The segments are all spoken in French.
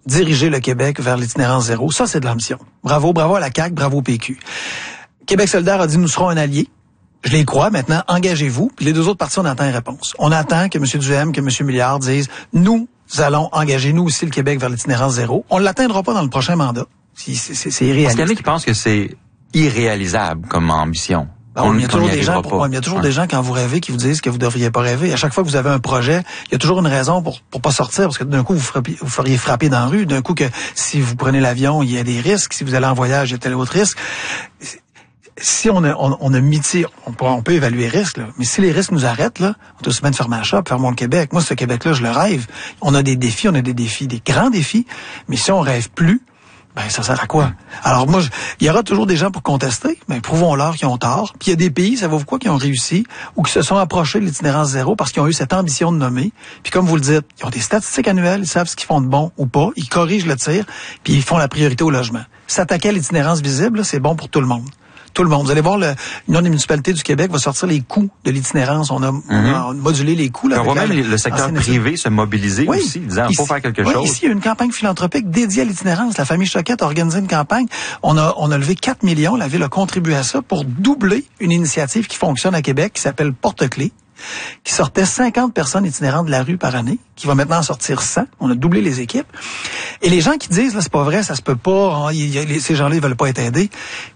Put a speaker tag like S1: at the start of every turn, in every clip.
S1: diriger le Québec vers l'itinérance zéro. Ça, c'est de l'ambition. Bravo à la CAQ, bravo au PQ. Québec solidaire a dit, nous serons un allié. Je les crois. Maintenant, engagez-vous. Puis les deux autres partis, on attend une réponse. On attend que M. Duhem, que M. Milliard disent, nous allons engager, nous aussi, le Québec vers l'itinérance zéro. On ne l'atteindra pas dans le prochain mandat. C'est irréaliste.
S2: Parce qu'il y en a qui pensent que c'est irréalisable comme ambition.
S1: Il y a toujours des gens, quand vous rêvez, qui vous disent que vous ne devriez pas rêver. À chaque fois que vous avez un projet, il y a toujours une raison pour pas sortir, parce que d'un coup, vous feriez frapper dans la rue. D'un coup, que si vous prenez l'avion, il y a des risques. Si vous allez en voyage, il y a tel autre risque. Si on a mitigé, on peut évaluer les risques, là. Mais si les risques nous arrêtent, là, on peut aussi bien fermer la shop, fermer le Québec. Moi, ce Québec-là, je le rêve. On a des défis, des grands défis. Mais si on rêve plus, ben, ça sert à quoi? Alors moi, il y aura toujours des gens pour contester, mais prouvons-leur qu'ils ont tort. Puis il y a des pays, ça vaut quoi, qui ont réussi ou qui se sont approchés de l'itinérance zéro parce qu'ils ont eu cette ambition de nommer. Puis comme vous le dites, ils ont des statistiques annuelles, ils savent ce qu'ils font de bon ou pas, ils corrigent le tir, puis ils font la priorité au logement. S'attaquer à l'itinérance visible, là, c'est bon pour tout le monde. Tout le monde. Vous allez voir, l'Union des municipalités du Québec va sortir les coûts de l'itinérance. On a modulé les coûts. Là,
S2: on voit même le secteur privé se mobiliser aussi, disant qu'il faut faire quelque chose.
S1: Ici, il y a une campagne philanthropique dédiée à l'itinérance. La famille Choquette a organisé une campagne. On a levé 4 millions. La Ville a contribué à ça pour doubler une initiative qui fonctionne à Québec, qui s'appelle Porte-Clés, qui sortait 50 personnes itinérantes de la rue par année, qui va maintenant en sortir 100. On a doublé les équipes. Et les gens qui disent, là, c'est pas vrai, ça se peut pas, ces gens-là, ils veulent pas être aidés.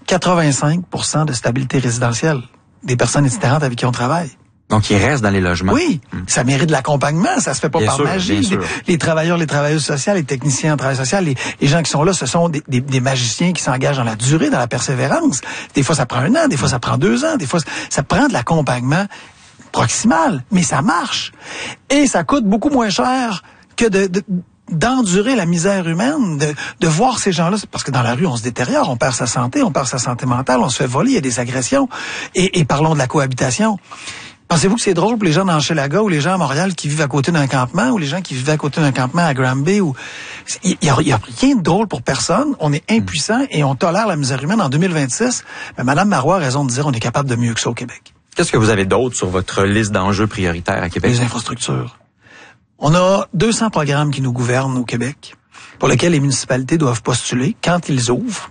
S1: 85% de stabilité résidentielle des personnes itinérantes avec qui on travaille.
S2: Donc, ils restent dans les logements.
S1: Oui, ça mérite de l'accompagnement, ça se fait pas par magie. Les travailleuses sociales, les techniciens en travail social, les gens qui sont là, ce sont des magiciens qui s'engagent dans la durée, dans la persévérance. Des fois, ça prend 1 an, des fois, ça prend 2 ans, des fois, ça prend de l'accompagnement proximal, mais ça marche. Et ça coûte beaucoup moins cher que d'endurer la misère humaine, de voir ces gens-là, parce que dans la rue, on se détériore, on perd sa santé mentale, on se fait voler, il y a des agressions. Et parlons de la cohabitation. Pensez-vous que c'est drôle pour les gens dans Hochelaga ou les gens à Montréal qui vivent à côté d'un campement ou les gens qui vivent à côté d'un campement à Granby? Il y a rien de drôle pour personne. On est impuissant et on tolère la misère humaine en 2026. Mais Mme Marois a raison de dire on est capable de mieux que ça au Québec.
S2: Qu'est-ce que vous avez d'autre sur votre liste d'enjeux prioritaires à Québec?
S1: Les infrastructures. On a 200 programmes qui nous gouvernent au Québec, pour lesquels les municipalités doivent postuler quand ils ouvrent,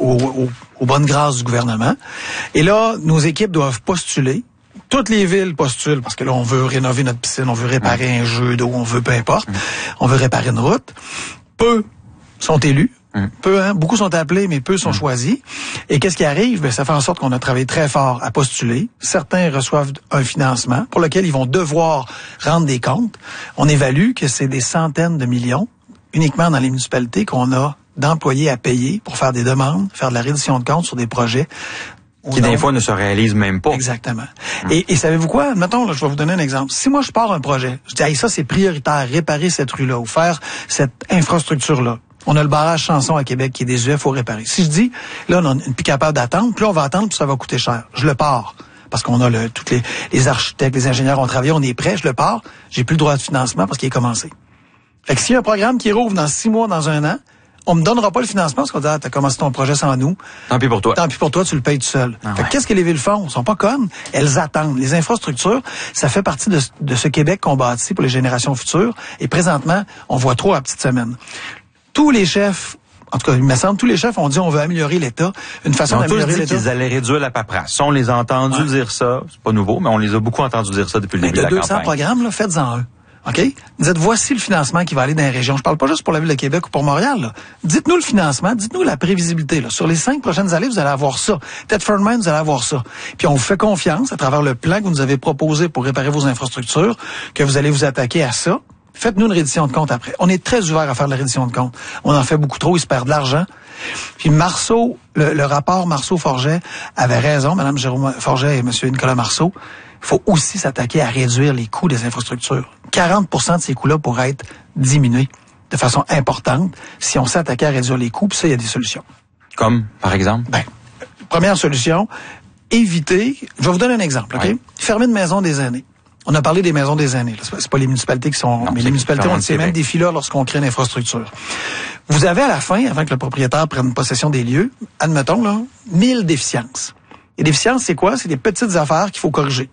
S1: aux bonnes grâces du gouvernement. Et là, nos équipes doivent postuler. Toutes les villes postulent, parce que là, on veut rénover notre piscine, on veut réparer un jeu d'eau, on veut peu importe. On veut réparer une route. Peu sont élus. Beaucoup sont appelés, mais peu sont choisis. Et qu'est-ce qui arrive? Ben, ça fait en sorte qu'on a travaillé très fort à postuler. Certains reçoivent un financement pour lequel ils vont devoir rendre des comptes. On évalue que c'est des centaines de millions, uniquement dans les municipalités, qu'on a d'employés à payer pour faire des demandes, faire de la reddition de comptes sur des projets
S2: qui des fois ne se réalisent même pas.
S1: Exactement. Et savez-vous quoi? Mettons, là, je vais vous donner un exemple. Si moi je pars un projet, je dis hey, ça c'est prioritaire, réparer cette rue-là ou faire cette infrastructure-là. On a le barrage Chanson à Québec qui est désuet, faut réparer. Si je dis, là, on n'est plus capable d'attendre, puis là, on va attendre, puis ça va coûter cher. Je le pars. Parce qu'on a tous les architectes, les ingénieurs ont travaillé, on est prêts, je le pars. J'ai plus le droit de financement parce qu'il est commencé. Fait que s'il y a un programme qui rouvre dans 6 mois, dans 1 an, on me donnera pas le financement parce qu'on dit, t'as commencé ton projet sans nous.
S2: Tant pis pour toi.
S1: Tant pis pour toi, tu le payes tout seul. Fait que qu'est-ce que les villes font? Elles sont pas connes. Elles attendent. Les infrastructures, ça fait partie de ce Québec qu'on bâtit pour les générations futures. Et présentement, on voit 3 à petite semaine. Tous les chefs, en tout cas, il me semble, tous les chefs ont dit on veut améliorer l'État. Une façon d'améliorer l'État.
S2: Ils allaient réduire la paperasse. On les a entendus dire ça. C'est pas nouveau, mais on les a beaucoup entendus dire ça depuis le début de la campagne.
S1: 200 programmes, là, faites-en un. OK? Dites, voici le financement qui va aller dans les régions. Je parle pas juste pour la Ville de Québec ou pour Montréal, là. Dites-nous le financement, dites-nous la prévisibilité, là. Sur les 5 prochaines années, vous allez avoir ça. Thetford Mines, vous allez avoir ça. Puis on vous fait confiance à travers le plan que vous nous avez proposé pour réparer vos infrastructures, que vous allez vous attaquer à ça. Faites-nous une reddition de compte après. On est très ouvert à faire de la reddition de compte. On en fait beaucoup trop, il se perd de l'argent. Puis Marceau, le rapport Marceau-Forget avait raison, Mme Jérôme Forget et M. Nicolas Marceau. Il faut aussi s'attaquer à réduire les coûts des infrastructures. 40% de ces coûts-là pourraient être diminués de façon importante si on s'attaquait à réduire les coûts. Puis ça, il y a des solutions.
S2: Comme, par exemple?
S1: Ben, première solution, éviter... Je vais vous donner un exemple, OK? Oui. Fermer une maison des aînés. On a parlé des maisons des aînés. C'est pas les municipalités qui sont... Non, mais les municipalités ont ces mêmes défis-là lorsqu'on crée une infrastructure. Vous avez à la fin, avant que le propriétaire prenne possession des lieux, admettons, là, 1000 déficiences. Les déficiences, c'est quoi? C'est des petites affaires qu'il faut corriger.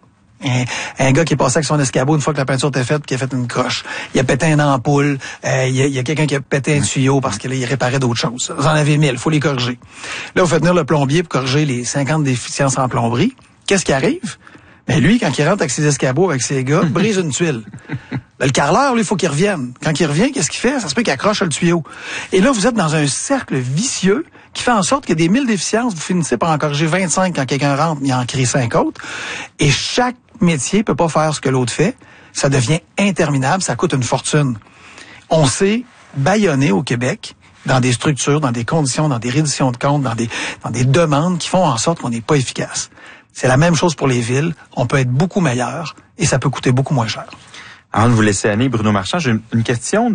S1: un gars qui est passé avec son escabeau une fois que la peinture était faite, qui a fait une croche. Il a pété une ampoule. Il y a quelqu'un qui a pété un tuyau parce qu'il réparait d'autres choses. Vous en avez 1000, faut les corriger. Là, vous faites venir le plombier pour corriger les 50 déficiences en plomberie. Qu'est-ce qui arrive? Mais lui, quand il rentre avec ses escabeaux, avec ses gars, brise une tuile. Le carreleur, lui, il faut qu'il revienne. Quand il revient, qu'est-ce qu'il fait? Ça se peut qu'il accroche le tuyau. Et là, vous êtes dans un cercle vicieux qui fait en sorte qu'il y a des 1000 déficiences. Vous finissez par en corriger 25 quand quelqu'un rentre, il en crée 5 autres. Et chaque métier peut pas faire ce que l'autre fait. Ça devient interminable, ça coûte une fortune. On s'est bâillonné au Québec dans des structures, dans des conditions, dans des redditions de comptes, dans des demandes qui font en sorte qu'on n'est pas efficace. C'est la même chose pour les villes. On peut être beaucoup meilleur et ça peut coûter beaucoup moins cher.
S2: Avant de vous laisser aller, Bruno Marchand, j'ai une question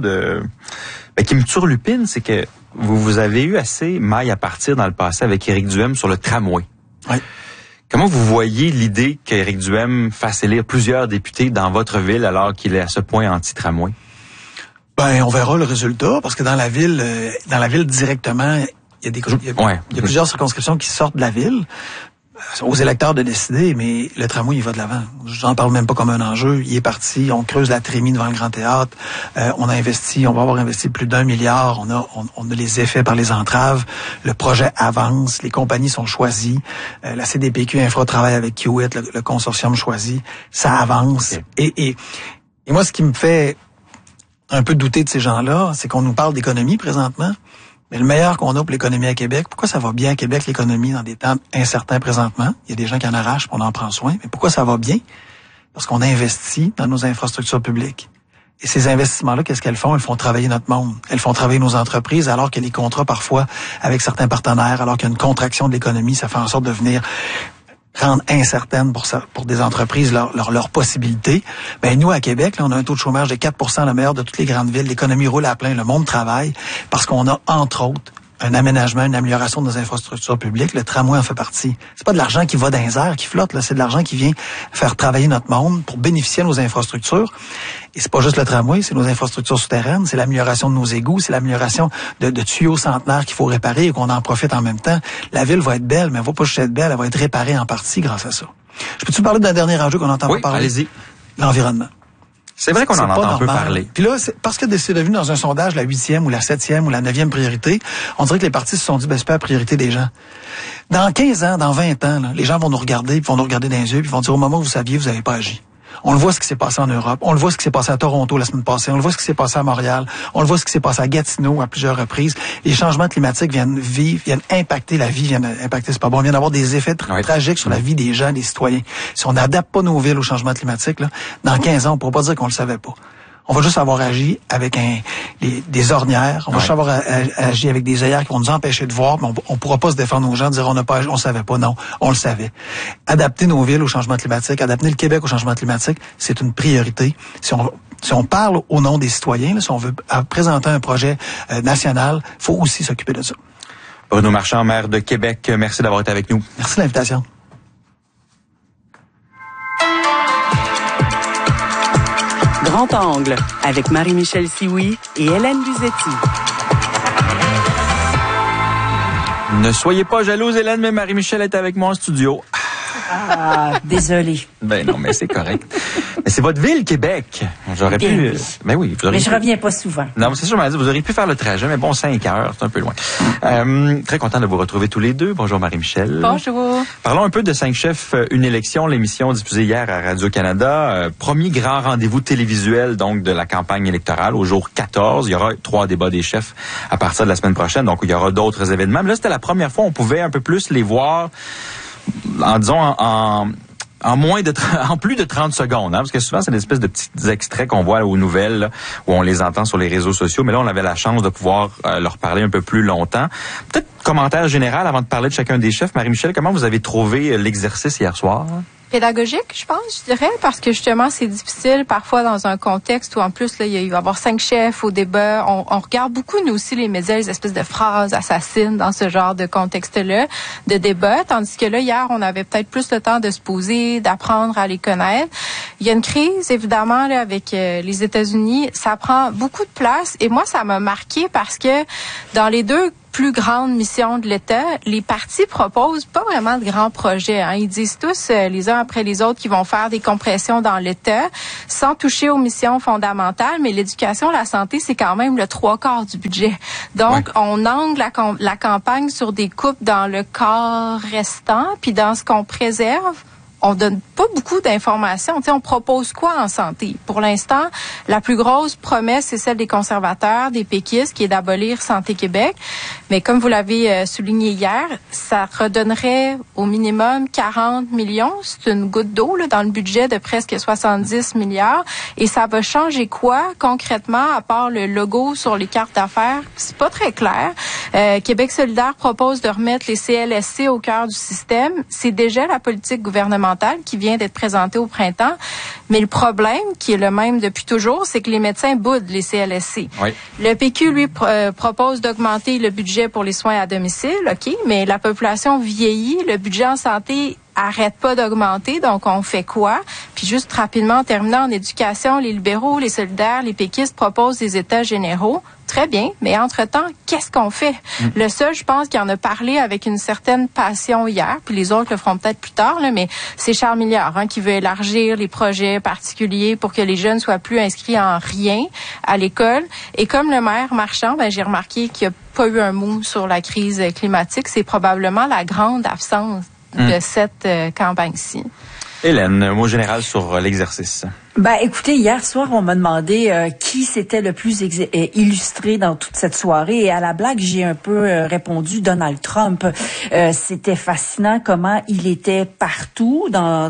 S2: qui me turlupine, c'est que vous avez eu assez maille à partir dans le passé avec Éric Duhem sur le tramway.
S1: Oui.
S2: Comment vous voyez l'idée qu'Éric Duhem fasse élire plusieurs députés dans votre ville alors qu'il est à ce point anti-tramway?
S1: On verra le résultat parce que dans la ville directement, il y a plusieurs circonscriptions qui sortent de la ville. Aux électeurs de décider, mais le tramway, il va de l'avant. J'en parle même pas comme un enjeu. Il est parti, on creuse la trémie devant le Grand Théâtre. On va avoir investi plus d'1 milliard. On a les effets par les entraves. Le projet avance, les compagnies sont choisies. La CDPQ Infra travaille avec Kiewit, le consortium choisi. Ça avance. Okay. Et moi, ce qui me fait un peu douter de ces gens-là, c'est qu'on nous parle d'économie présentement. Mais le meilleur qu'on a pour l'économie à Québec, pourquoi ça va bien à Québec, l'économie, dans des temps incertains présentement? Il y a des gens qui en arrachent, on en prend soin. Mais pourquoi ça va bien? Parce qu'on investit dans nos infrastructures publiques. Et ces investissements-là, qu'est-ce qu'elles font? Elles font travailler notre monde. Elles font travailler nos entreprises, alors que les contrats, parfois, avec certains partenaires, alors qu'il y a une contraction de l'économie, ça fait en sorte de venir rendre incertaines pour des entreprises leurs possibilités. Nous, à Québec, là, on a un taux de chômage de 4%, le meilleur de toutes les grandes villes. L'économie roule à plein, le monde travaille, parce qu'on a, entre autres, un aménagement, une amélioration de nos infrastructures publiques. Le tramway en fait partie. C'est pas de l'argent qui va dans les airs, qui flotte, là. C'est de l'argent qui vient faire travailler notre monde pour bénéficier de nos infrastructures. Et c'est pas juste le tramway, c'est nos infrastructures souterraines, c'est l'amélioration de nos égouts, c'est l'amélioration de tuyaux centenaires qu'il faut réparer et qu'on en profite en même temps. La ville va être belle, mais elle va pas juste être belle, elle va être réparée en partie grâce à ça. Je peux-tu parler d'un dernier enjeu qu'on entend pas parler?
S2: Allez-y.
S1: L'environnement.
S2: C'est vrai qu'on en entend un peu parler.
S1: Puis là, c'est parce que c'est devenu dans un sondage la 8e ou la 7e ou la 9e priorité, on dirait que les partis se sont dit, c'est pas la priorité des gens. Dans 15 ans, dans 20 ans, là, les gens vont nous regarder, puis vont nous regarder dans les yeux, puis vont dire, au moment où vous saviez, vous n'avez pas agi. On le voit ce qui s'est passé en Europe, on le voit ce qui s'est passé à Toronto la semaine passée, on le voit ce qui s'est passé à Montréal, on le voit ce qui s'est passé à Gatineau à plusieurs reprises. Les changements climatiques viennent impacter la vie, viennent impacter, c'est pas bon, viennent avoir des effets tragiques sur la vie des gens, des citoyens. Si on n'adapte pas nos villes au changement climatique, là, dans 15 ans, on ne pourra pas dire qu'on le savait pas. On va juste avoir agi avec des ornières. On va juste avoir agi avec des œillères qui vont nous empêcher de voir, mais on pourra pas se défendre aux gens, dire on savait pas. Non, on le savait. Adapter nos villes au changement climatique, adapter le Québec au changement climatique, c'est une priorité. Si on parle au nom des citoyens, là, si on veut présenter un projet national, faut aussi s'occuper de ça.
S2: Bruno Marchand, maire de Québec, merci d'avoir été avec nous.
S1: Merci de l'invitation.
S3: Grand Angle, avec Marie-Michel Sioui et Hélène Buzetti.
S2: Ne soyez pas jalouse, Hélène, mais Marie-Michel est avec moi en studio.
S4: Ah, désolé.
S2: Non, mais c'est correct. Mais c'est votre ville, Québec. J'aurais pu... oui.
S4: Mais je reviens pas souvent.
S2: Non, mais c'est sûr, vous auriez pu faire le trajet, mais 5 heures, c'est un peu loin. Très content de vous retrouver tous les deux. Bonjour Marie-Michel.
S4: Bonjour.
S2: Parlons un peu de 5 chefs, une élection, l'émission diffusée hier à Radio-Canada. Premier grand rendez-vous télévisuel, donc, de la campagne électorale au jour 14. Il y aura 3 débats des chefs à partir de la semaine prochaine, donc il y aura d'autres événements. Mais là, c'était la première fois où on pouvait un peu plus les voir en plus de 30 secondes, parce que souvent c'est des espèces de petits extraits qu'on voit aux nouvelles, là, où on les entend sur les réseaux sociaux, mais là on avait la chance de pouvoir leur parler un peu plus longtemps. Peut-être commentaire général avant de parler de chacun des chefs. Marie-Michel, comment vous avez trouvé l'exercice hier soir?
S5: Pédagogique, je pense, je dirais, parce que justement, c'est difficile parfois dans un contexte où en plus, là, il va y avoir 5 chefs au débat. On regarde beaucoup, nous aussi, les médias, les espèces de phrases assassines dans ce genre de contexte-là, de débat, tandis que là, hier, on avait peut-être plus le temps de se poser, d'apprendre à les connaître. Il y a une crise, évidemment, là, avec les États-Unis. Ça prend beaucoup de place et moi, ça m'a marqué parce que dans les deux plus grandes missions de l'État, les partis proposent pas vraiment de grands projets. Ils disent tous, les uns après les autres, qu'ils vont faire des compressions dans l'État, sans toucher aux missions fondamentales. Mais l'éducation, la santé, c'est quand même le 3/4 du budget. Donc, on angle la campagne sur des coupes dans le quart restant, puis dans ce qu'on préserve, on donne pas beaucoup d'informations. Tu sais, on propose quoi en santé? Pour l'instant, la plus grosse promesse, c'est celle des conservateurs, des péquistes, qui est d'abolir Santé Québec. Mais comme vous l'avez souligné hier, ça redonnerait au minimum 40 millions. C'est une goutte d'eau là, dans le budget de presque 70 milliards. Et ça va changer quoi concrètement, à part le logo sur les cartes d'affaires? C'est pas très clair. Québec solidaire propose de remettre les CLSC au cœur du système. C'est déjà la politique gouvernementale qui vient d'être présentée au printemps. Mais le problème, qui est le même depuis toujours, c'est que les médecins boudent les CLSC. Oui. Le PQ, lui, propose d'augmenter le budget pour les soins à domicile, OK, mais la population vieillit, le budget en santé arrête pas d'augmenter, donc on fait quoi? Puis juste rapidement, en terminant en éducation, les libéraux, les solidaires, les péquistes proposent des états généraux. Très bien, mais entre-temps, qu'est-ce qu'on fait? Le seul, je pense, qui en a parlé avec une certaine passion hier, puis les autres le feront peut-être plus tard, là, mais c'est Charles Milliard qui veut élargir les projets particuliers pour que les jeunes soient plus inscrits en rien à l'école. Et comme le maire Marchand, j'ai remarqué qu'il n'y a pas eu un mot sur la crise climatique. C'est probablement la grande absence de cette campagne-ci.
S2: Hélène, un mot général sur l'exercice.
S4: Écoutez, hier soir, on m'a demandé qui s'était le plus illustré dans toute cette soirée. Et à la blague, j'ai un peu répondu Donald Trump. C'était fascinant comment il était partout,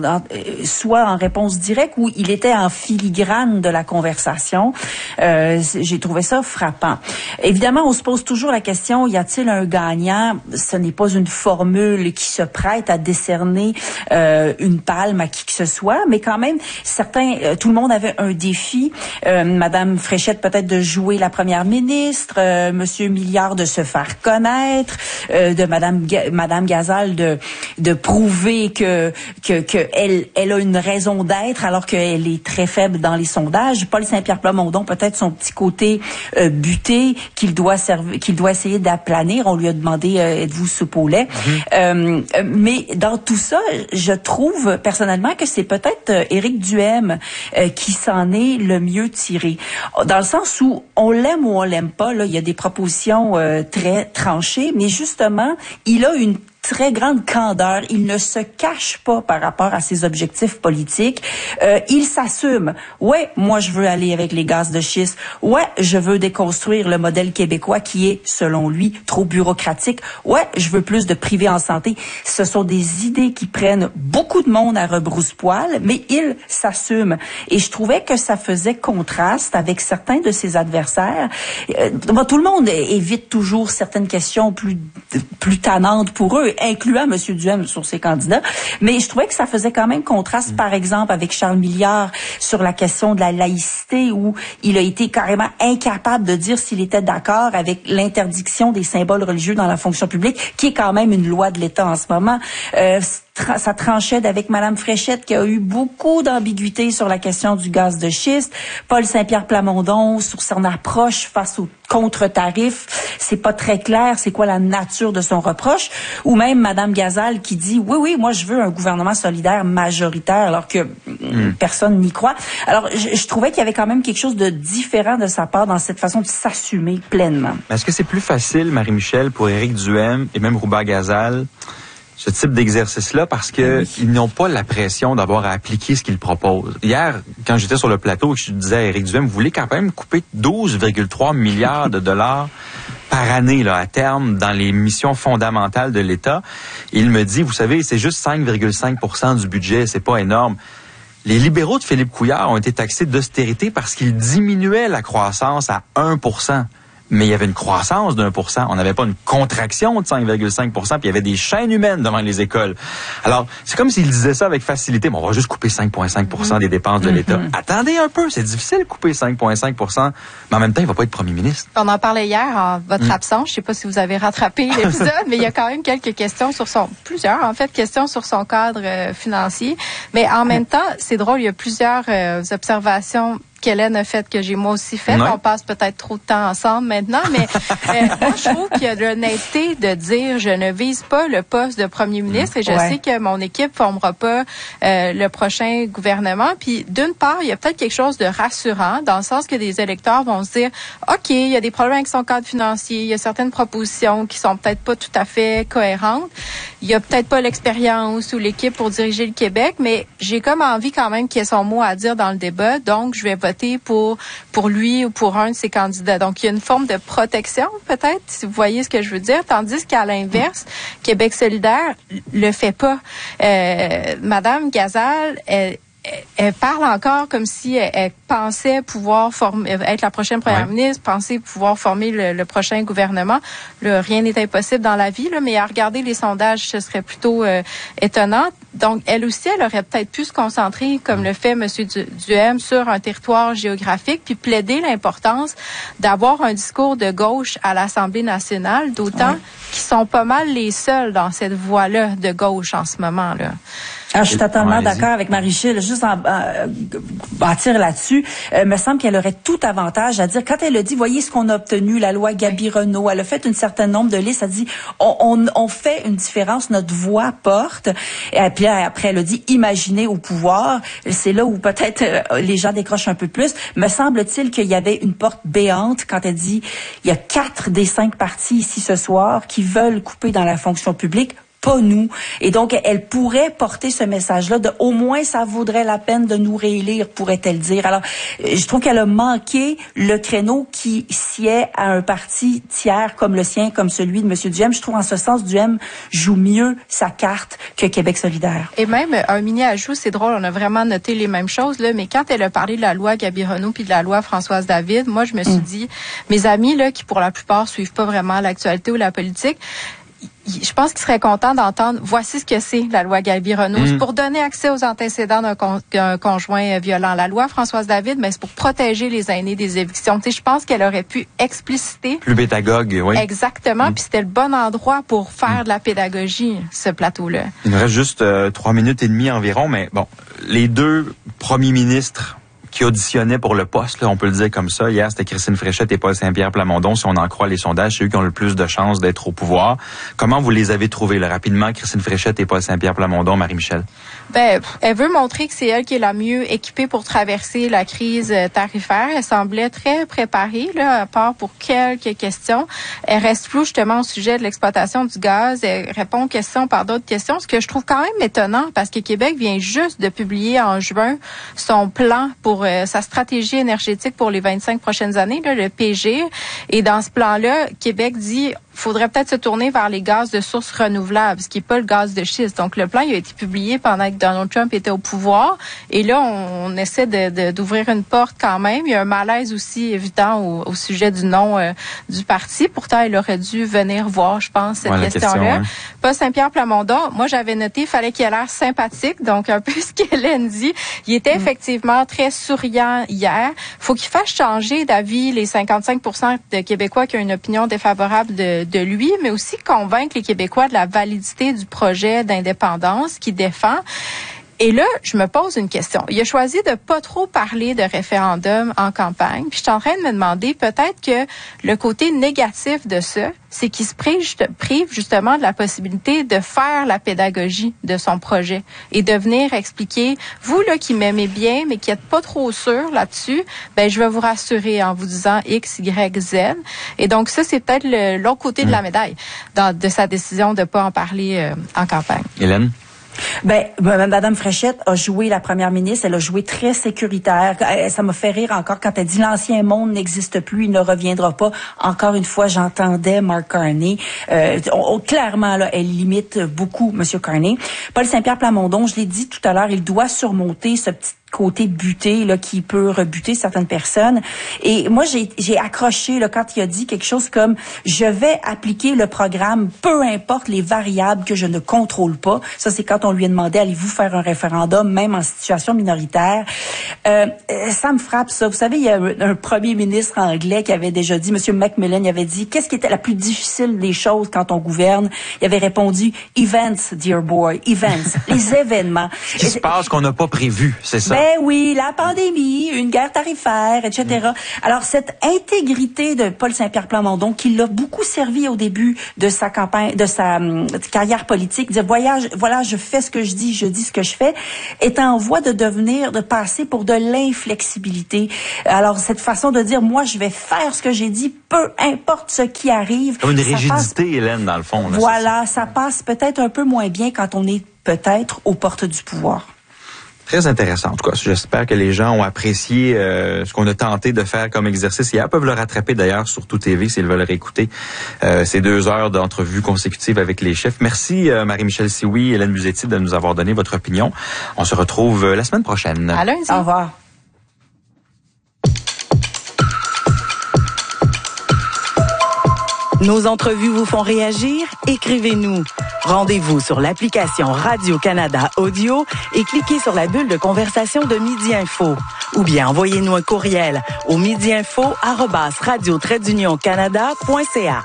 S4: soit en réponse directe ou il était en filigrane de la conversation. J'ai trouvé ça frappant. Évidemment, on se pose toujours la question, y a-t-il un gagnant? Ce n'est pas une formule qui se prête à décerner une palme à qui que ce soit, mais quand même, tout le monde avait un défi. Madame Fréchette peut-être de jouer la première ministre, Monsieur Milliard de se faire connaître, de Madame Gazal de prouver que elle a une raison d'être alors qu'elle est très faible dans les sondages. Paul Saint-Pierre Plamondon peut-être son petit côté buté qu'il doit essayer d'aplanir. On lui a demandé êtes-vous soupe au lait? Mais dans tout ça, je trouve personnellement que c'est peut-être Éric Duhaime qui s'en est le mieux tiré. Dans le sens où on l'aime ou on l'aime pas, là, il y a des propositions très tranchées, mais justement, il a une très grande candeur. Il ne se cache pas par rapport à ses objectifs politiques. Il s'assume. Ouais, moi, je veux aller avec les gaz de schiste. Ouais, je veux déconstruire le modèle québécois qui est, selon lui, trop bureaucratique. Ouais, je veux plus de privé en santé. Ce sont des idées qui prennent beaucoup de monde à rebrousse-poil, mais il s'assume. Et je trouvais que ça faisait contraste avec certains de ses adversaires. Tout le monde évite toujours certaines questions plus tannantes pour eux, incluant M. Duhaime sur ses candidats. Mais je trouvais que ça faisait quand même contraste, par exemple, avec Charles Milliard sur la question de la laïcité, où il a été carrément incapable de dire s'il était d'accord avec l'interdiction des symboles religieux dans la fonction publique, qui est quand même une loi de l'État en ce moment. Ça tranchait avec Madame Fréchette, qui a eu beaucoup d'ambiguïté sur la question du gaz de schiste. Paul Saint-Pierre Plamondon sur son approche face aux contre-tarifs. C'est pas très clair c'est quoi la nature de son reproche. Ou même Madame Gazal qui dit oui, moi je veux un gouvernement solidaire majoritaire alors que personne n'y croit. Alors je trouvais qu'il y avait quand même quelque chose de différent de sa part dans cette façon de s'assumer pleinement.
S2: Est-ce que c'est plus facile, Marie-Michel, pour Éric Duhaime et même Rouba Gazal, ce type d'exercice-là, parce que ils n'ont pas la pression d'avoir à appliquer ce qu'ils proposent. Hier, quand j'étais sur le plateau et que je disais à Éric Duhaime, vous voulez quand même couper 12,3 milliards de dollars par année là, à terme dans les missions fondamentales de l'État. Il me dit, vous savez, c'est juste 5,5% du budget, c'est pas énorme. Les libéraux de Philippe Couillard ont été taxés d'austérité parce qu'ils diminuaient la croissance à 1%. Mais il y avait une croissance de 1%. On n'avait pas une contraction de 5,5%, puis il y avait des chaînes humaines devant les écoles. Alors, c'est comme s'ils disaient ça avec facilité. Mais on va juste couper 5,5% des dépenses de l'État. Attendez un peu, c'est difficile de couper 5,5%, mais en même temps, il ne va pas être premier ministre.
S5: On en parlait hier en votre absence. Je ne sais pas si vous avez rattrapé l'épisode, mais il y a quand même quelques questions plusieurs questions sur son cadre financier. Mais en même temps, c'est drôle, il y a plusieurs observations qu'Hélène a fait, que j'ai moi aussi fait. On passe peut-être trop de temps ensemble maintenant, mais moi, je trouve qu'il y a de l'honnêteté de dire je ne vise pas le poste de premier ministre et je sais que mon équipe formera pas le prochain gouvernement. Puis d'une part, il y a peut-être quelque chose de rassurant dans le sens que des électeurs vont se dire OK, il y a des problèmes avec son cadre financier, il y a certaines propositions qui sont peut-être pas tout à fait cohérentes. Il y a peut-être pas l'expérience ou l'équipe pour diriger le Québec, mais j'ai comme envie quand même qu'il ait son mot à dire dans le débat. Donc, je vais voter pour lui ou pour un de ses candidats. Donc, il y a une forme de protection, peut-être, si vous voyez ce que je veux dire. Tandis qu'à l'inverse, Québec solidaire le fait pas. Madame Gazal, elle parle encore comme si elle pensait pouvoir être la prochaine première ministre, pensait pouvoir former le prochain gouvernement. Là, rien n'est impossible dans la vie, là, mais à regarder les sondages, ce serait plutôt étonnant. Donc, elle aussi, elle aurait peut-être pu se concentrer, comme le fait M. Duhem, sur un territoire géographique, puis plaider l'importance d'avoir un discours de gauche à l'Assemblée nationale, d'autant qu'ils sont pas mal les seuls dans cette voie-là de gauche en ce moment, là.
S4: Alors, je suis totalement d'accord avec Marie-Michel. Juste bâtir là-dessus, me semble qu'elle aurait tout avantage à dire. Quand elle a dit, voyez ce qu'on a obtenu, la loi Gabi-Renault, elle a fait un certain nombre de listes, elle a dit, on fait une différence, notre voix porte. Et puis après, elle a dit, imaginez au pouvoir. C'est là où peut-être les gens décrochent un peu plus. Me semble-t-il qu'il y avait une porte béante quand elle dit, il y a 4 des 5 partis ici ce soir qui veulent couper dans la fonction publique. Pas nous. Et donc, elle pourrait porter ce message-là de au moins ça vaudrait la peine de nous réélire, pourrait-elle dire. Alors, je trouve qu'elle a manqué le créneau qui sied à un parti tiers comme le sien, comme celui de M. Duhem. Je trouve en ce sens, Duhem joue mieux sa carte que Québec solidaire.
S5: Et même, un mini ajout, c'est drôle, on a vraiment noté les mêmes choses, là, mais quand elle a parlé de la loi Gabi-Renault puis de la loi Françoise David, moi, je me suis dit, mes amis, là, qui pour la plupart suivent pas vraiment l'actualité ou la politique, je pense qu'ils seraient contents d'entendre voici ce que c'est la loi Gabi-Renault. C'est pour donner accès aux antécédents d'un conjoint violent. La loi Françoise David, mais c'est pour protéger les aînés des évictions. Tu sais, je pense qu'elle aurait pu expliciter.
S2: Plus pédagogue, oui.
S5: Exactement. Puis c'était le bon endroit pour faire de la pédagogie, ce plateau-là.
S2: Il nous reste juste 3 minutes et demie environ, mais bon, les 2 premiers ministres qui auditionnaient pour le poste, là, on peut le dire comme ça. Hier, c'était Christine Fréchette et Paul Saint-Pierre Plamondon. Si on en croit les sondages, c'est eux qui ont le plus de chances d'être au pouvoir. Comment vous les avez trouvés, là, rapidement, Christine Fréchette et Paul Saint-Pierre Plamondon, Marie-Michel?
S5: Ben, elle veut montrer que c'est elle qui est la mieux équipée pour traverser la crise tarifaire. Elle semblait très préparée, là, à part pour quelques questions. Elle reste floue, justement, au sujet de l'exploitation du gaz. Elle répond aux questions par d'autres questions, ce que je trouve quand même étonnant, parce que Québec vient juste de publier en juin son plan pour sa stratégie énergétique pour les 25 prochaines années, là, le PG. Et dans ce plan-là, Québec dit faudrait peut-être se tourner vers les gaz de sources renouvelables, ce qui n'est pas le gaz de schiste. Donc, le plan il a été publié pendant que Donald Trump était au pouvoir. Et là, on essaie d'ouvrir une porte quand même. Il y a un malaise aussi évident au sujet du nom du parti. Pourtant, il aurait dû venir voir, je pense, cette question-là. Paul Saint-Pierre Plamondon, moi, j'avais noté, il fallait qu'il ait l'air sympathique. Donc, un peu ce qu'Hélène dit. Il était effectivement très souriant hier. Faut qu'il fasse changer d'avis les 55% de Québécois qui ont une opinion défavorable de lui, mais aussi convaincre les Québécois de la validité du projet d'indépendance qu'il défend. Et là, je me pose une question. Il a choisi de pas trop parler de référendum en campagne. Puis je suis en train de me demander peut-être que le côté négatif de ça, c'est qu'il se prive justement de la possibilité de faire la pédagogie de son projet et de venir expliquer, vous là qui m'aimez bien, mais qui êtes pas trop sûr là-dessus, ben je vais vous rassurer en vous disant X, Y, Z. Et donc ça, c'est peut-être l'autre côté de la médaille de sa décision de pas en parler en campagne.
S2: Hélène?
S4: Ben, Madame Fréchette a joué la première ministre, elle a joué très sécuritaire. Ça m'a fait rire encore quand elle dit l'ancien monde n'existe plus, il ne reviendra pas. Encore une fois, j'entendais Mark Carney. Clairement, là, elle limite beaucoup Monsieur Carney. Paul Saint-Pierre Plamondon, je l'ai dit tout à l'heure, il doit surmonter ce petit côté buté là qui peut rebuter certaines personnes. Et moi j'ai accroché là quand il a dit quelque chose comme je vais appliquer le programme peu importe les variables que je ne contrôle pas. Ça c'est quand on lui a demandé allez-vous faire un référendum même en situation minoritaire. Ça me frappe ça. Vous savez il y a un premier ministre anglais qui avait déjà dit Monsieur Macmillan il avait dit qu'est-ce qui était la plus difficile des choses quand on gouverne. Il avait répondu events dear boy events les événements.
S2: Ce qui se passe qu'on n'a pas prévu, c'est ça.
S4: Ben oui, la pandémie, une guerre tarifaire, etc. Alors, cette intégrité de Paul Saint-Pierre Plamondon, qui l'a beaucoup servi au début de sa campagne, de sa carrière politique, dire voilà, je fais ce que je dis ce que je fais, est en voie de passer pour de l'inflexibilité. Alors, cette façon de dire, moi, je vais faire ce que j'ai dit, peu importe ce qui arrive.
S2: Comme une rigidité, Hélène, dans le fond. Là,
S4: voilà, ça passe peut-être un peu moins bien quand on est peut-être aux portes du pouvoir.
S2: Très intéressant. En tout cas, j'espère que les gens ont apprécié ce qu'on a tenté de faire comme exercice hier. Ils peuvent le rattraper d'ailleurs sur Tout TV s'ils veulent réécouter ces 2 heures d'entrevue consécutive avec les chefs. Merci Marie-Michelle Sioui et Hélène Musetti de nous avoir donné votre opinion. On se retrouve la semaine prochaine.
S5: À lundi.
S4: Au revoir.
S3: Nos entrevues vous font réagir? Écrivez-nous. Rendez-vous sur l'application Radio-Canada Audio et cliquez sur la bulle de conversation de Midi Info. Ou bien envoyez-nous un courriel au midiinfo@radio-canada.ca.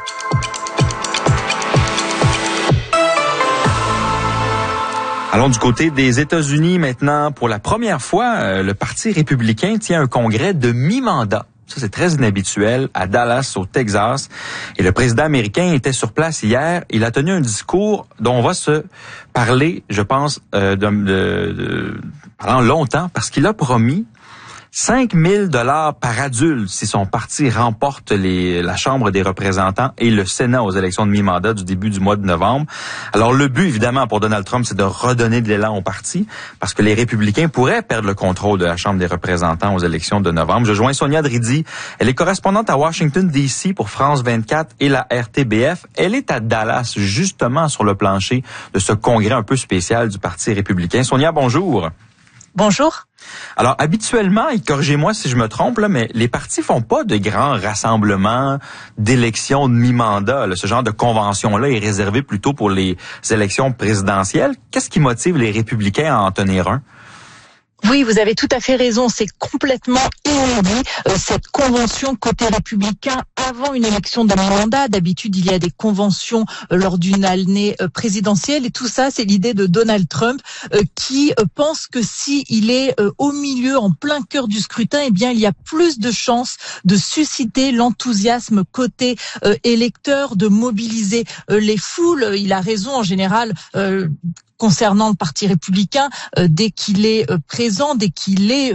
S2: Allons du côté des États-Unis maintenant. Pour la première fois, le Parti républicain tient un congrès de mi-mandat. Ça, c'est très inhabituel, à Dallas, au Texas. Et le président américain était sur place hier. Il a tenu un discours dont on va se parler, je pense, pendant longtemps, parce qu'il a promis 5 000 $ par adulte si son parti remporte la Chambre des représentants et le Sénat aux élections de mi-mandat du début du mois de novembre. Alors, le but, évidemment, pour Donald Trump, c'est de redonner de l'élan au parti parce que les républicains pourraient perdre le contrôle de la Chambre des représentants aux élections de novembre. Je joins Sonia Dridi. Elle est correspondante à Washington, D.C. pour France 24 et la RTBF. Elle est à Dallas, justement, sur le plancher de ce congrès un peu spécial du Parti républicain. Sonia, bonjour.
S6: Bonjour.
S2: Alors, habituellement, et corrigez-moi si je me trompe, là, mais les partis font pas de grands rassemblements d'élections de mi-mandat. Ce genre de convention-là est réservé plutôt pour les élections présidentielles. Qu'est-ce qui motive les républicains à en tenir un?
S6: Oui, vous avez tout à fait raison. C'est complètement inédit, cette convention côté républicain avant une élection de mi-mandat. D'habitude, il y a des conventions lors d'une année présidentielle. Et tout ça, c'est l'idée de Donald Trump qui pense que s'il est au milieu, en plein cœur du scrutin, eh bien, il y a plus de chances de susciter l'enthousiasme côté électeur, de mobiliser les foules. Il a raison, en général, concernant le Parti républicain, dès qu'il est présent, dès qu'il est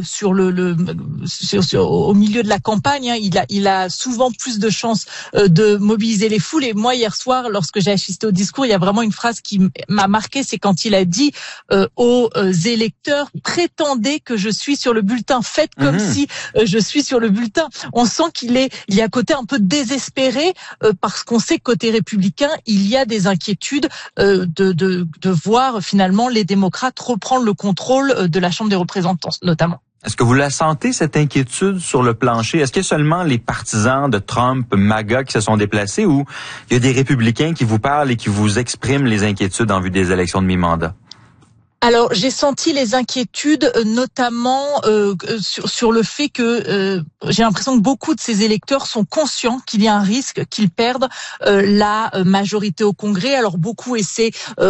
S6: au milieu de la campagne, il a souvent plus de chances de mobiliser les foules. Et moi, hier soir, lorsque j'ai assisté au discours, il y a vraiment une phrase qui m'a marquée, c'est quand il a dit aux électeurs, prétendez que je suis sur le bulletin, faites comme si je suis sur le bulletin. On sent qu'il y a un côté un peu désespéré parce qu'on sait que côté républicain, il y a des inquiétudes de voir finalement les démocrates reprendre le contrôle de la Chambre des représentants, notamment.
S2: Est-ce que vous la sentez, cette inquiétude sur le plancher? Est-ce qu'il y a seulement les partisans de Trump, MAGA, qui se sont déplacés ou il y a des républicains qui vous parlent et qui vous expriment les inquiétudes en vue des élections de mi-mandat?
S6: Alors, j'ai senti les inquiétudes, notamment sur le fait que j'ai l'impression que beaucoup de ces électeurs sont conscients qu'il y a un risque qu'ils perdent la majorité au Congrès. Alors, beaucoup essaient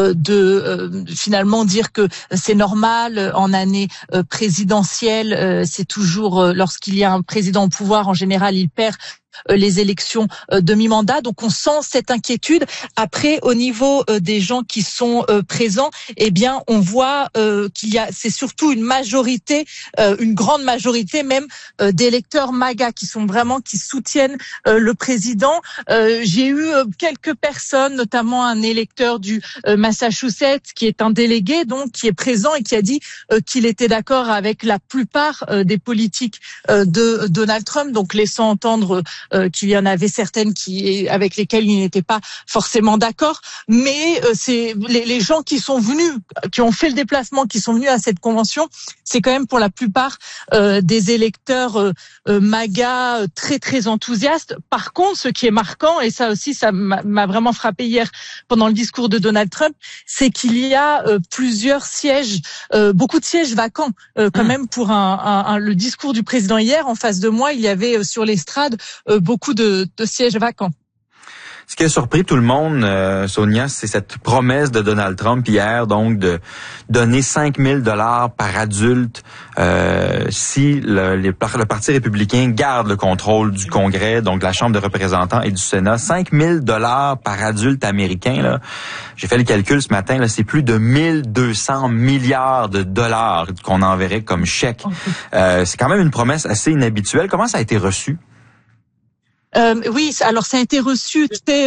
S6: de finalement dire que c'est normal en année présidentielle. C'est toujours lorsqu'il y a un président au pouvoir, en général, il perd les élections de mi-mandat. Donc on sent cette inquiétude. Après, au niveau des gens qui sont présents, eh bien on voit c'est surtout une majorité, une grande majorité même d'électeurs MAGA qui soutiennent le président. J'ai eu quelques personnes, notamment un électeur du Massachusetts qui est un délégué, donc qui est présent et qui a dit qu'il était d'accord avec la plupart des politiques de Donald Trump, donc laissant entendre qu'il y en avait certaines avec lesquelles il n'était pas forcément d'accord, mais c'est les gens qui sont venus, qui ont fait le déplacement, qui sont venus à cette convention, c'est quand même pour la plupart des électeurs MAGA très très enthousiastes. Par contre, ce qui est marquant, et ça aussi ça m'a vraiment frappé hier pendant le discours de Donald Trump, c'est qu'il y a plusieurs sièges, beaucoup de sièges vacants quand même pour le discours du président hier. En face de moi, il y avait sur l'estrade beaucoup de sièges vacants.
S2: Ce qui a surpris tout le monde, Sonia, c'est cette promesse de Donald Trump hier, donc de donner 5 000 $ par adulte si le Parti républicain garde le contrôle du Congrès, donc de la Chambre des représentants et du Sénat. 5 000 $ par adulte américain, là. J'ai fait le calcul ce matin, là, c'est plus de 1200 milliards de dollars qu'on enverrait comme chèque. C'est quand même une promesse assez inhabituelle. Comment ça a été reçu?
S6: Oui, alors ça a été reçu très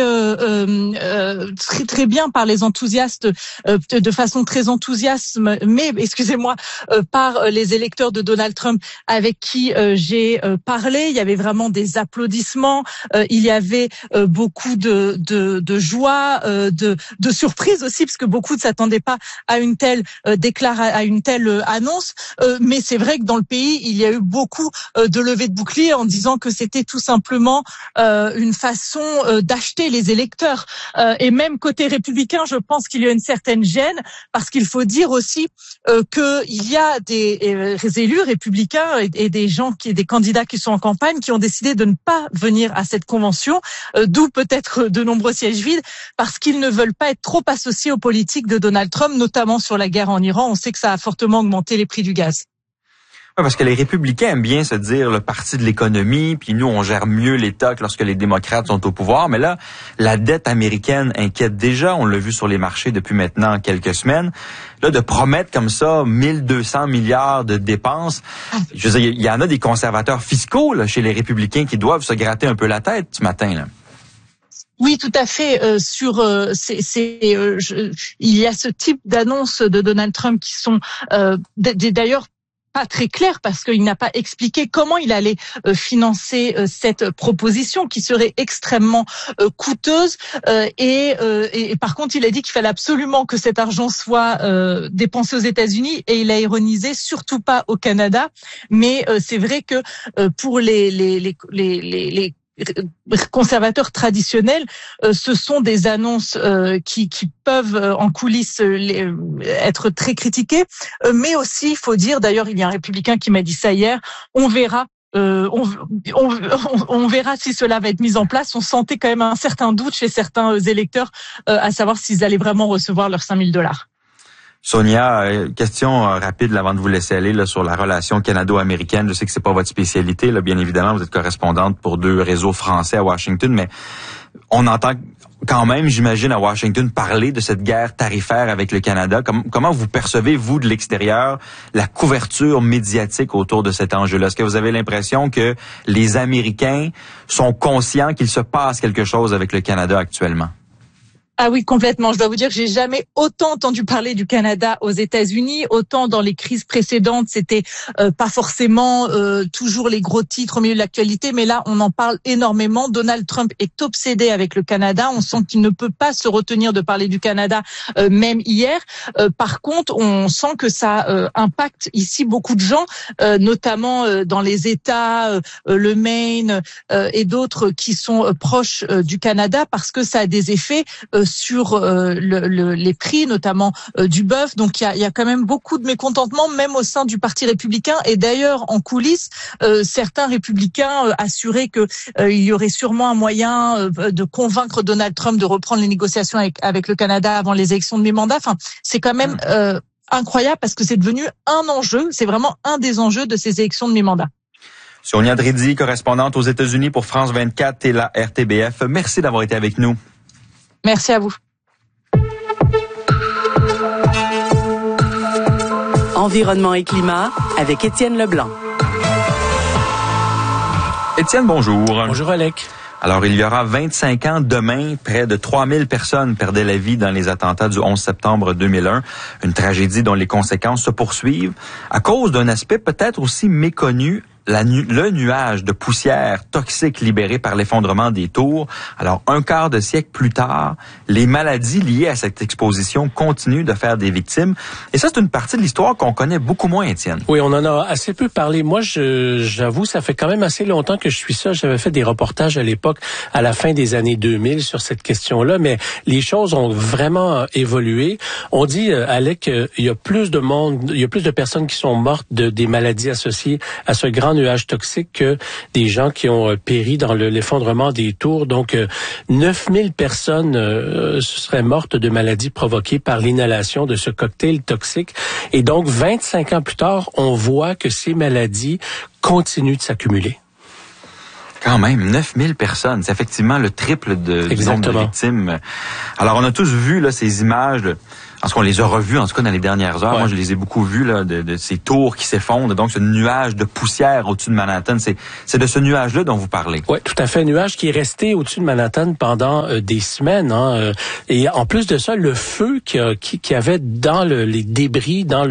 S6: bien par les enthousiastes, de façon très enthousiaste, mais excusez-moi, par les électeurs de Donald Trump avec qui j'ai parlé. Il y avait vraiment des applaudissements, il y avait beaucoup de joie, de surprise aussi, parce que beaucoup ne s'attendaient pas à une telle annonce. Mais c'est vrai que dans le pays, il y a eu beaucoup de levées de boucliers en disant que c'était tout simplement une façon d'acheter les électeurs. Et même côté républicain, je pense qu'il y a une certaine gêne, parce qu'il faut dire aussi qu'il y a des élus républicains et des candidats qui sont en campagne qui ont décidé de ne pas venir à cette convention, d'où peut-être de nombreux sièges vides, parce qu'ils ne veulent pas être trop associés aux politiques de Donald Trump, notamment sur la guerre en Iran. On sait que ça a fortement augmenté les prix du gaz.
S2: Oui, parce que les républicains aiment bien se dire le parti de l'économie, puis nous, on gère mieux l'État que lorsque les démocrates sont au pouvoir. Mais là, la dette américaine inquiète déjà. On l'a vu sur les marchés depuis maintenant quelques semaines. Là, de promettre comme ça 1200 milliards de dépenses, je veux dire, il y en a des conservateurs fiscaux là, chez les républicains qui doivent se gratter un peu la tête ce matin, là.
S6: Oui, tout à fait. Il y a ce type d'annonces de Donald Trump qui sont d'ailleurs pas très clair, parce qu'il n'a pas expliqué comment il allait financer cette proposition qui serait extrêmement coûteuse, et par contre il a dit qu'il fallait absolument que cet argent soit dépensé aux États-Unis, et il a ironisé surtout pas au Canada. Mais c'est vrai que pour les conservateurs traditionnels, ce sont des annonces qui peuvent en coulisses être très critiquées, mais aussi il faut dire, d'ailleurs il y a un républicain qui m'a dit ça hier, on verra si cela va être mis en place. On sentait quand même un certain doute chez certains électeurs à savoir s'ils allaient vraiment recevoir leurs 5 000 $.
S2: Sonia, question rapide avant de vous laisser aller là, sur la relation canado-américaine. Je sais que c'est pas votre spécialité, là, bien évidemment, vous êtes correspondante pour 2 réseaux français à Washington, mais on entend quand même, j'imagine, à Washington parler de cette guerre tarifaire avec le Canada. Comment vous percevez, vous, de l'extérieur, la couverture médiatique autour de cet enjeu-là? Est-ce que vous avez l'impression que les Américains sont conscients qu'il se passe quelque chose avec le Canada actuellement?
S6: Ah oui, complètement. Je dois vous dire que j'ai jamais autant entendu parler du Canada aux États-Unis. Autant dans les crises précédentes, c'était pas forcément toujours les gros titres au milieu de l'actualité, mais là, on en parle énormément. Donald Trump est obsédé avec le Canada. On sent qu'il ne peut pas se retenir de parler du Canada, même hier. Par contre, on sent que ça impacte ici beaucoup de gens, notamment dans les États, le Maine et d'autres qui sont proches du Canada, parce que ça a des effets sur les prix, notamment du bœuf. Donc il y a quand même beaucoup de mécontentement, même au sein du Parti républicain. Et d'ailleurs, en coulisses, certains républicains assuraient que il y aurait sûrement un moyen de convaincre Donald Trump de reprendre les négociations avec le Canada avant les élections de mi-mandat. Enfin, c'est quand même incroyable, parce que c'est devenu un enjeu. C'est vraiment un des enjeux de ces élections de mi-mandat.
S2: Sonia Dridi, correspondante aux États-Unis pour France 24 et la RTBF. Merci d'avoir été avec nous.
S6: Merci à vous.
S3: Environnement et climat avec Étienne Leblanc.
S2: Étienne, bonjour.
S7: Bonjour, Alec.
S2: Alors, il y aura 25 ans demain, près de 3000 personnes perdaient la vie dans les attentats du 11 septembre 2001. Une tragédie dont les conséquences se poursuivent à cause d'un aspect peut-être aussi méconnu, le nuage de poussière toxique libéré par l'effondrement des tours. Alors, un quart de siècle plus tard, les maladies liées à cette exposition continuent de faire des victimes. Et ça, c'est une partie de l'histoire qu'on connaît beaucoup moins, Étienne.
S7: Oui, on en a assez peu parlé. Moi, j'avoue, ça fait quand même assez longtemps que je suis ça. J'avais fait des reportages à l'époque, à la fin des années 2000, sur cette question-là, mais les choses ont vraiment évolué. On dit, Alec, il y a plus de personnes qui sont mortes des maladies associées à ce grand grands nuages toxiques que des gens qui ont péri dans l'effondrement des tours. Donc, 9000 personnes seraient mortes de maladies provoquées par l'inhalation de ce cocktail toxique. Et donc, 25 ans plus tard, on voit que ces maladies continuent de s'accumuler.
S2: Quand même, 9000 personnes. C'est effectivement le triple du nombre de victimes. Alors, on a tous vu là ces images parce qu'on les a revues, en tout cas, dans les dernières heures. Ouais. Moi, je les ai beaucoup vues, là, de ces tours qui s'effondrent. Donc, ce nuage de poussière au-dessus de Manhattan, c'est de ce nuage-là dont vous parlez.
S7: Oui, tout à fait. Un nuage qui est resté au-dessus de Manhattan pendant des semaines. Hein, et en plus de ça, le feu qui avait dans les débris, dans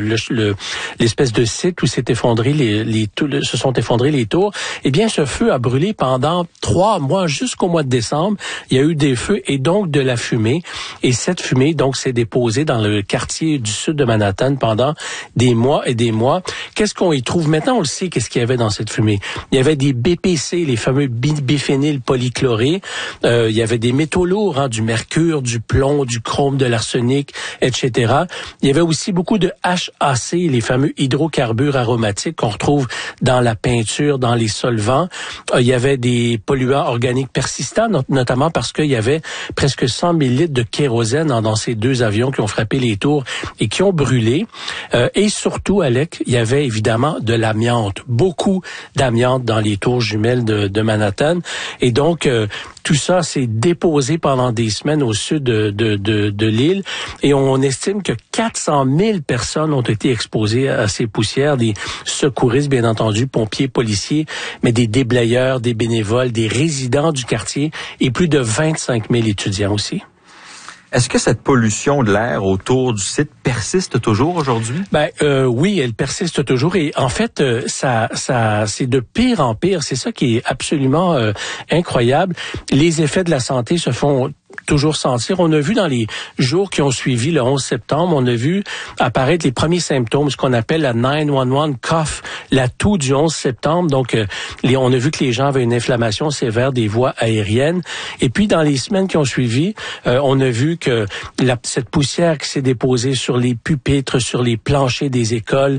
S7: l'espèce de site où s'est effondré se sont effondrés les tours, eh bien, ce feu a brûlé pendant 3 mois, jusqu'au mois de décembre. Il y a eu des feux et donc de la fumée. Et cette fumée, donc, s'est déposée dans le quartier du sud de Manhattan pendant des mois et des mois. Qu'est-ce qu'on y trouve? Maintenant, on le sait, qu'est-ce qu'il y avait dans cette fumée. Il y avait des BPC, les fameux biphényl polychlorés. Il y avait des métaux lourds, hein, du mercure, du plomb, du chrome, de l'arsenic, etc. Il y avait aussi beaucoup de HAC, les fameux hydrocarbures aromatiques qu'on retrouve dans la peinture, dans les solvants. Il y avait des polluants organiques persistants, notamment parce qu'il y avait presque 100 000 litres de kérosène dans ces 2 avions qui ont frappé les tours et qui ont brûlé. Et surtout, Alec, il y avait évidemment de l'amiante, beaucoup d'amiante dans les tours jumelles de Manhattan. Et donc, tout ça s'est déposé pendant des semaines au sud de l'île. Et on estime que 400 000 personnes ont été exposées à ces poussières, des secouristes, bien entendu, pompiers, policiers, mais des déblayeurs, des bénévoles, des résidents du quartier et plus de 25 000 étudiants aussi.
S2: Est-ce que cette pollution de l'air autour du site persiste toujours aujourd'hui?
S7: Oui, elle persiste toujours et en fait, ça c'est de pire en pire. C'est ça qui est absolument incroyable. Les effets de la santé se font toujours sentir. On a vu dans les jours qui ont suivi le 11 septembre, on a vu apparaître les premiers symptômes, ce qu'on appelle la 911 cough, la toux du 11 septembre. Donc, on a vu que les gens avaient une inflammation sévère des voies aériennes. Et puis, dans les semaines qui ont suivi, on a vu que cette poussière qui s'est déposée sur les pupitres, sur les planchers des écoles,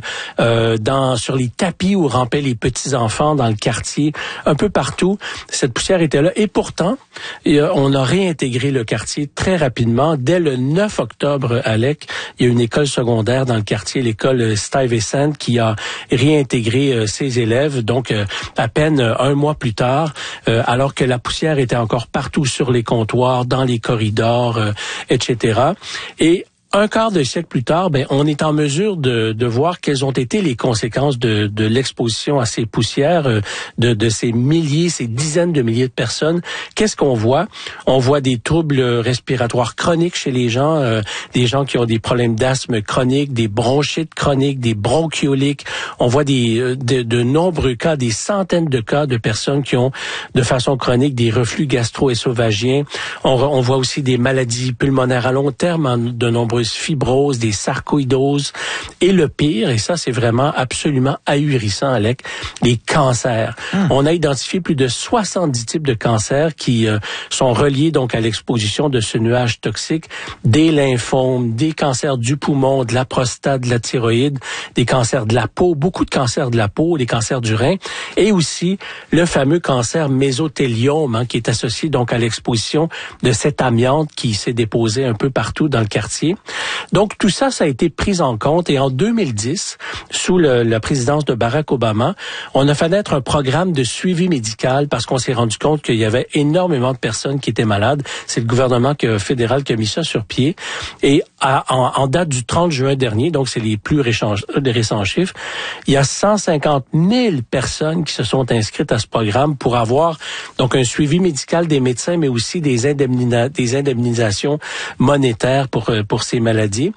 S7: sur les tapis où rampaient les petits-enfants dans le quartier, un peu partout, cette poussière était là. Et pourtant, on a réintégré le quartier très rapidement. Dès le 9 octobre, Alec, il y a une école secondaire dans le quartier, l'école Stuyvesant, qui a réintégré ses élèves, donc à peine 1 mois plus tard, alors que la poussière était encore partout sur les comptoirs, dans les corridors, etc. Et un quart de siècle plus tard, on est en mesure de voir quelles ont été les conséquences de l'exposition à ces poussières, de ces milliers, ces dizaines de milliers de personnes. Qu'est-ce qu'on voit? On voit des troubles respiratoires chroniques chez les gens, des gens qui ont des problèmes d'asthme chronique, des bronchites chroniques, des bronchioliques. On voit de nombreux cas, des centaines de cas de personnes qui ont de façon chronique des reflux gastro-œsophagiens. On voit aussi des maladies pulmonaires à long terme, de nombreuses fibroses, des sarcoïdoses. Et le pire, et ça c'est vraiment absolument ahurissant, Alec, les cancers. On a identifié plus de 70 types de cancers qui sont reliés donc à l'exposition de ce nuage toxique, des lymphomes, des cancers du poumon, de la prostate, de la thyroïde, des cancers de la peau, beaucoup de cancers de la peau, des cancers du rein, et aussi le fameux cancer mésothéliome, qui est associé donc à l'exposition de cette amiante qui s'est déposée un peu partout dans le quartier. Donc tout ça, ça a été pris en compte et en 2010, sous la présidence de Barack Obama, on a fait naître un programme de suivi médical parce qu'on s'est rendu compte qu'il y avait énormément de personnes qui étaient malades. C'est le gouvernement fédéral qui a mis ça sur pied. Et en date du 30 juin dernier, donc c'est les plus récents chiffres, il y a 150 000 personnes qui se sont inscrites à ce programme pour avoir donc un suivi médical des médecins, mais aussi des indemnisations monétaires pour ces maladies.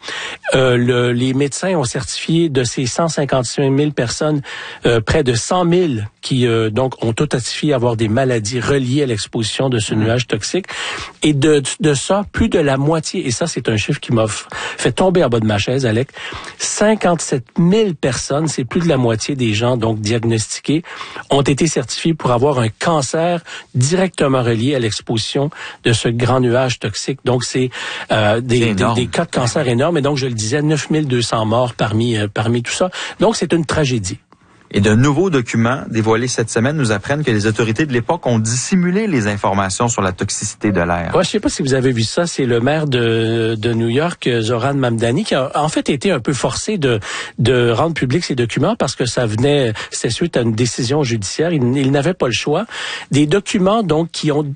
S7: Les médecins ont certifié de ces 155 000 personnes, près de 100 000 qui donc ont authentifié avoir des maladies reliées à l'exposition de ce nuage toxique. Et de ça, plus de la moitié, et ça c'est un chiffre qui m'a fait tomber en bas de ma chaise, Alec, 57 000 personnes, c'est plus de la moitié des gens donc diagnostiqués, ont été certifiés pour avoir un cancer directement relié à l'exposition de ce grand nuage toxique. Donc c'est des cas de cancer énormes. Et donc je le disais, 9200 morts parmi tout ça. Donc c'est une tragédie.
S2: Et de nouveaux documents dévoilés cette semaine nous apprennent que les autorités de l'époque ont dissimulé les informations sur la toxicité de l'air.
S7: Ouais, je sais pas si vous avez vu ça, c'est le maire de New York, Zohran Mamdani, qui a en fait été un peu forcé de rendre public ces documents parce que c'était suite à une décision judiciaire. Il n'avait pas le choix. Des documents donc qui ont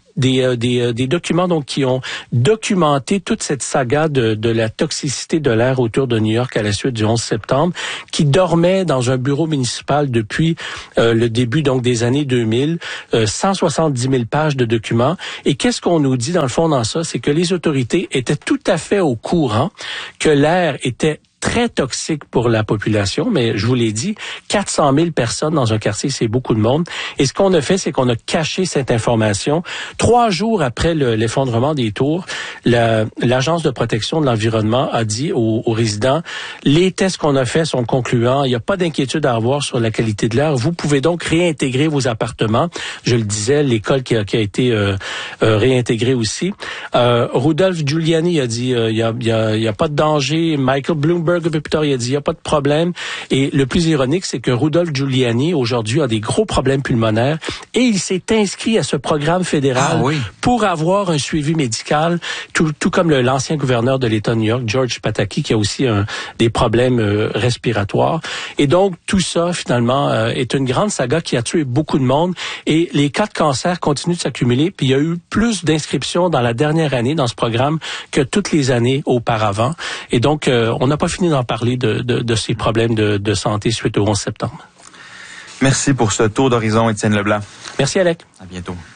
S7: documenté toute cette saga de la toxicité de l'air autour de New York à la suite du 11 septembre, qui dormait dans un bureau municipal depuis le début donc des années 2000, 170 000 pages de documents. Et qu'est-ce qu'on nous dit dans le fond dans ça? C'est que les autorités étaient tout à fait au courant que l'air était très toxique pour la population, mais je vous l'ai dit, 400 000 personnes dans un quartier, c'est beaucoup de monde. Et ce qu'on a fait, c'est qu'on a caché cette information. 3 jours après l'effondrement des tours, l'Agence de protection de l'environnement a dit aux résidents, les tests qu'on a faits sont concluants, il n'y a pas d'inquiétude à avoir sur la qualité de l'air. Vous pouvez donc réintégrer vos appartements. Je le disais, l'école qui a été réintégrée aussi. Rudolph Giuliani a dit, il y a pas de danger. Michael Bloomberg, un peu plus tard, il a dit, il n'y a pas de problème. Et le plus ironique, c'est que Rudolph Giuliani, aujourd'hui, a des gros problèmes pulmonaires et il s'est inscrit à ce programme fédéral pour avoir un suivi médical, tout comme l'ancien gouverneur de l'État de New York, George Pataki, qui a aussi des problèmes respiratoires. Et donc, tout ça, finalement, est une grande saga qui a tué beaucoup de monde et les cas de cancer continuent de s'accumuler. Puis il y a eu plus d'inscriptions dans la dernière année dans ce programme que toutes les années auparavant. Et donc, on n'a pas fini d'en parler de ces problèmes de santé suite au 11 septembre.
S2: Merci pour ce tour d'horizon, Étienne Leblanc.
S7: Merci, Alec.
S2: À bientôt.